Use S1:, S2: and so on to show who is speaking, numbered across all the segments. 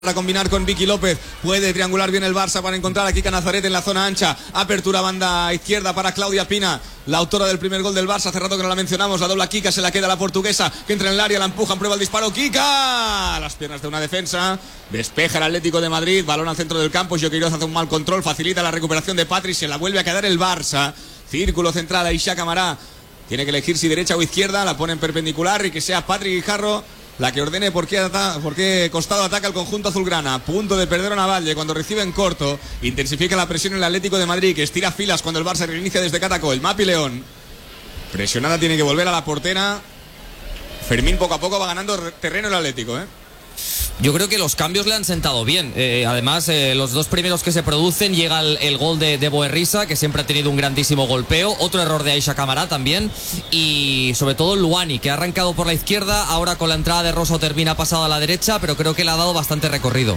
S1: Para combinar con Vicky López, puede triangular bien el Barça para encontrar a Kika Nazaret en la zona ancha. Apertura banda izquierda para Claudia Pina, la autora del primer gol del Barça. Hace rato que no la mencionamos, la dobla Kika, se la queda la portuguesa, que entra en el área, la empujan, prueba el disparo, Kika, las piernas de una defensa, despeja el Atlético de Madrid, balón al centro del campo, Joqueiroz hace un mal control, facilita la recuperación de Patri, se la vuelve a quedar el Barça. Círculo central, Aisha Camará, tiene que elegir si derecha o izquierda, la pone en perpendicular y que sea Patri Guijarro la que ordene por qué costado ataca el conjunto azulgrana. Punto de perder a Navalle cuando recibe en corto. Intensifica la presión en el Atlético de Madrid, que estira filas cuando el Barça reinicia desde Catacol. Mapi León, presionada, tiene que volver a la portera. Fermín poco a poco va ganando terreno el Atlético,
S2: Yo creo que los cambios le han sentado bien. Además, los dos primeros que se producen, llega el gol de Boerrisa, que siempre ha tenido un grandísimo golpeo. Otro error de Aisha Camará también. Y sobre todo Luani, que ha arrancado por la izquierda. Ahora con la entrada de Rosso termina pasado a la derecha, pero creo que le ha dado bastante recorrido.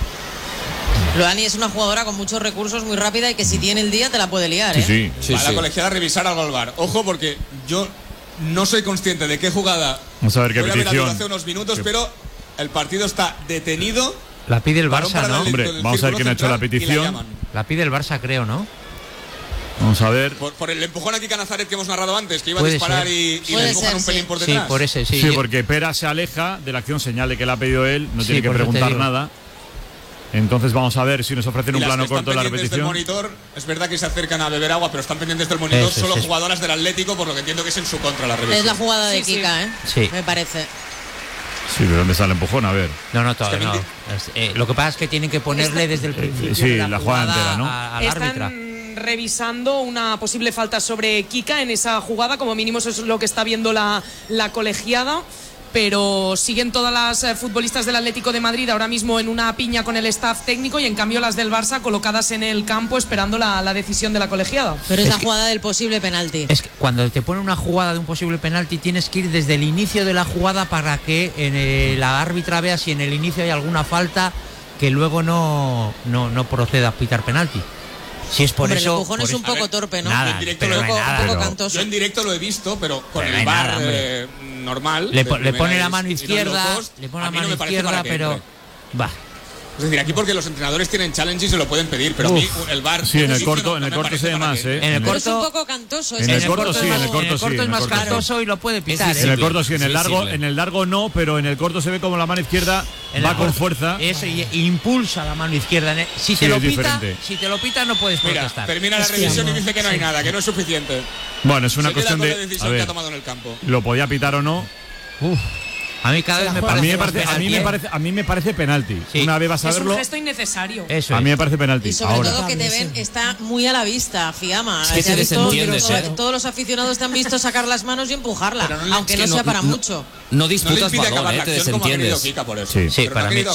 S3: Luani es una jugadora con muchos recursos, muy rápida y que si tiene el día te la puede liar.
S1: Sí. La colegiada revisar al VAR. Ojo, porque yo no soy consciente de qué jugada.
S4: Vamos a ver qué petición.
S1: Hace unos minutos, pero el partido está detenido.
S5: La pide el Barça, ¿no?
S4: Hombre, vamos a ver quién ha hecho la petición.
S5: La pide el Barça, creo, ¿no?
S4: Vamos a ver.
S1: Por el empujón a Kika Nazaret que hemos narrado antes, que iba a disparar y le empujan un pelín por detrás.
S5: Sí, por ese, sí.
S4: Sí, porque Pera se aleja de la acción, señal de que la ha pedido él, no tiene que preguntar nada. Entonces vamos a ver si nos ofrecen un plano corto de la repetición.
S1: Monitor, es verdad que se acercan a beber agua, pero están pendientes del monitor solo jugadoras del Atlético, por lo que entiendo que es en su contra la revisión.
S3: Es la jugada de Kika,
S5: Sí.
S3: Me parece.
S4: Sí, pero ¿dónde está el empujón? A ver.
S5: No, todavía no. Lo que pasa es que tienen que ponerle desde el principio
S4: la jugada entera, ¿no?
S5: Al árbitra.
S6: Están revisando una posible falta sobre Kika en esa jugada, como mínimo eso es lo que está viendo la colegiada. Pero siguen todas las futbolistas del Atlético de Madrid ahora mismo en una piña con el staff técnico y en cambio las del Barça colocadas en el campo esperando la decisión de la colegiada.
S3: Pero es la jugada del posible penalti.
S5: Es que cuando te pone una jugada de un posible penalti tienes que ir desde el inicio de la jugada para que la árbitra vea si en el inicio hay alguna falta que luego no proceda a pitar penalti. Si es por eso.
S3: El empujón es un poco torpe, ¿no?
S5: Nada,
S1: en directo
S5: pero
S1: un
S3: poco cantoso.
S1: Yo en directo lo he visto, pero con el VAR normal.
S5: Le pone la mano izquierda, pero va.
S1: Es decir, aquí porque los entrenadores tienen challenge y se lo pueden pedir, pero a mí el VAR.
S4: Sí, en el corto se ve más,
S5: En el corto
S3: es un poco cantoso.
S4: En el corto sí, en el corto
S5: es más cantoso y lo puede pitar.
S4: En el corto sí, en el largo no, pero en el corto se ve como la mano izquierda va con fuerza.
S5: Eso, y impulsa la mano izquierda. Si te lo pita no puedes protestar.
S1: Termina la revisión y dice que no hay nada, que no es suficiente.
S4: Bueno, es una cuestión de
S1: decisión que ha tomado en el campo.
S4: ¿Lo podía pitar o no?
S5: A mí cada vez me parece.
S4: A mí me parece penalti.
S5: Sí.
S4: Una vez vas a verlo.
S6: Es un gesto innecesario.
S5: Eso
S4: a mí me parece penalti.
S3: Y sobre todo que te ven, está muy a la vista, Fiamma.
S2: Es que se desentiende,
S3: todos los aficionados te han visto sacar las manos y empujarla, aunque no sea para mucho.
S2: No disputas balón, te desentiendes.
S5: Sí,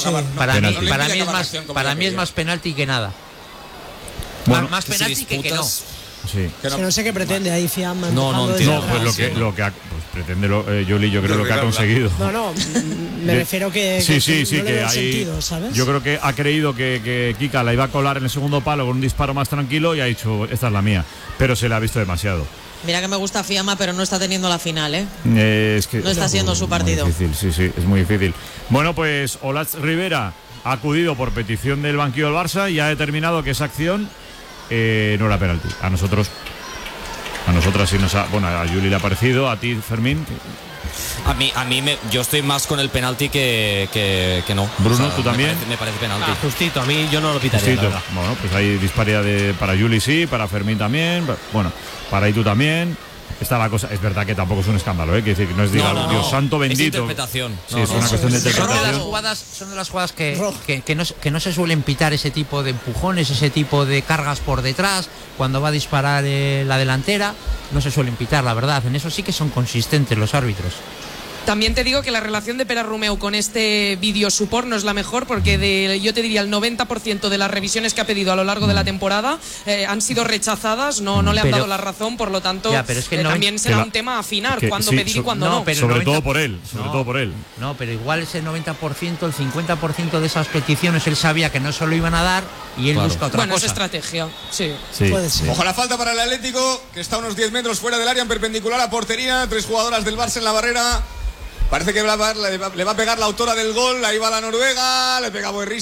S5: para mí es más penalti que nada.
S4: Bueno,
S5: más penalti que no.
S4: Sí.
S7: Que no sé qué pretende ahí Fiamma.
S2: No entiendo.
S4: Pues lo que pretende Yuli, yo creo lo que ha conseguido.
S7: No, me refiero que
S4: sí,
S7: no le
S4: que
S7: veo
S4: hay
S7: sentido, ¿sabes?
S4: Yo creo que ha creído que Kika la iba a colar en el segundo palo con un disparo más tranquilo y ha dicho, esta es la mía, pero se la ha visto demasiado.
S3: Mira que me gusta Fiamma, pero no está teniendo la final,
S4: Es que
S3: no está siendo su partido.
S4: Muy difícil, sí, es muy difícil. Bueno, pues Olatz Rivera ha acudido por petición del banquillo del Barça y ha determinado que esa acción no era penalti. A nosotras sí nos ha. Bueno, a Yuli le ha parecido, a ti, Fermín.
S2: Yo estoy más con el penalti que no.
S4: Bruno, ¿tú también?
S2: Me parece penalti.
S5: Justito, a mí yo no lo pitaría.
S4: Bueno, pues hay disparidad para Yuli sí, para Fermín también. Bueno, para Itu también. Está la cosa, es verdad que tampoco es un escándalo, que decir que no es diga Dios santo bendito.
S2: Es interpretación.
S4: Sí, es una cuestión de interpretación.
S5: Son de las jugadas que no se suelen pitar ese tipo de empujones, ese tipo de cargas por detrás, cuando va a disparar la delantera, no se suelen pitar, la verdad. En eso sí que son consistentes los árbitros.
S6: También te digo que la relación de Pera Romeu con este vídeo support no es la mejor, porque yo te diría el 90% de las revisiones que ha pedido a lo largo de la temporada han sido rechazadas, no le han dado la razón, por lo tanto
S5: es que
S6: también será un tema a afinar, cuándo pedir y cuándo no.
S4: Pero sobre todo por él.
S5: No, pero igual ese 90%, el 50% de esas peticiones él sabía que no se lo iban a dar y él busca otra cosa.
S6: Bueno, es estrategia, sí.
S7: Puede ser.
S1: Ojo, la falta para el Atlético, que está a unos 10 metros fuera del área en perpendicular a portería, 3 jugadoras del Barça en la barrera. Parece que le va a pegar la autora del gol. Ahí va la Noruega. Le pega Boerrisa.